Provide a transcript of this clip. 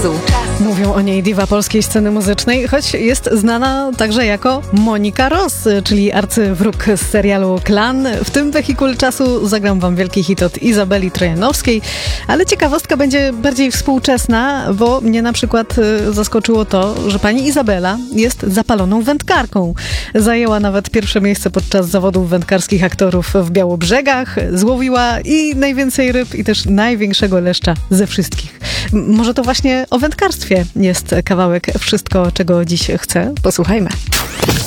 czasu. Mówią o niej diwa polskiej sceny muzycznej, choć jest znana także jako Monika Ross, czyli arcywróg z serialu Klan. W tym wehikule czasu zagram wam wielki hit od Izabeli Trojanowskiej, ale ciekawostka będzie bardziej współczesna, bo mnie na przykład zaskoczyło to, że pani Izabela jest zapaloną wędkarką. Zajęła nawet pierwsze miejsce podczas zawodów wędkarskich aktorów w Białobrzegach, złowiła i najwięcej ryb i też największego leszcza ze wszystkich. Może to właśnie o wędkarstwie jest kawałek Wszystko, czego dziś chcę. Posłuchajmy.